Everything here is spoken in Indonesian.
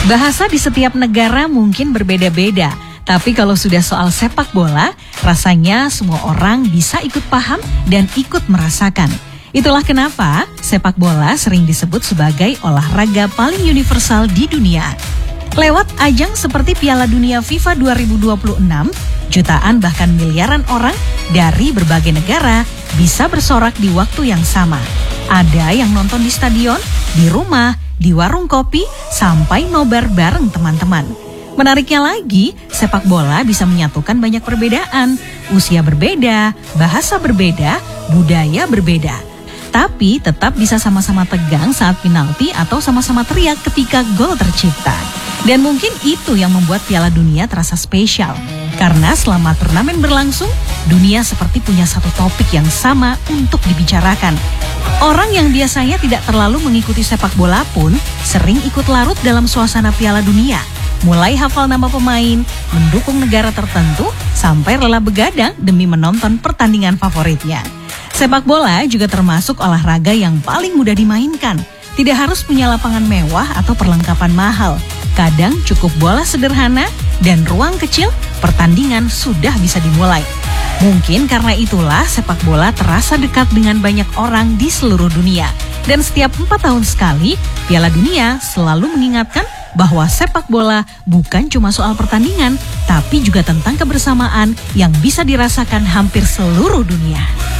Bahasa di setiap negara mungkin berbeda-beda, tapi kalau sudah soal sepak bola, rasanya semua orang bisa ikut paham dan ikut merasakan. Itulah kenapa sepak bola sering disebut sebagai olahraga paling universal di dunia. Lewat ajang seperti Piala Dunia FIFA 2026, jutaan bahkan miliaran orang dari berbagai negara bisa bersorak di waktu yang sama. Ada yang nonton di stadion, di rumah, di warung kopi, sampai nobar bareng teman-teman. Menariknya lagi, sepak bola bisa menyatukan banyak perbedaan. Usia berbeda, bahasa berbeda, budaya berbeda. Tapi tetap bisa sama-sama tegang saat penalti atau sama-sama teriak ketika gol tercipta. Dan mungkin itu yang membuat Piala Dunia terasa spesial. Karena selama turnamen berlangsung, dunia seperti punya satu topik yang sama untuk dibicarakan. Orang yang biasanya tidak terlalu mengikuti sepak bola pun sering ikut larut dalam suasana Piala Dunia. Mulai hafal nama pemain, mendukung negara tertentu, sampai rela begadang demi menonton pertandingan favoritnya. Sepak bola juga termasuk olahraga yang paling mudah dimainkan. Tidak harus punya lapangan mewah atau perlengkapan mahal. Kadang cukup bola sederhana dan ruang kecil, pertandingan sudah bisa dimulai. Mungkin karena itulah sepak bola terasa dekat dengan banyak orang di seluruh dunia. Dan setiap 4 tahun sekali, Piala Dunia selalu mengingatkan bahwa sepak bola bukan cuma soal pertandingan, tapi juga tentang kebersamaan yang bisa dirasakan hampir seluruh dunia.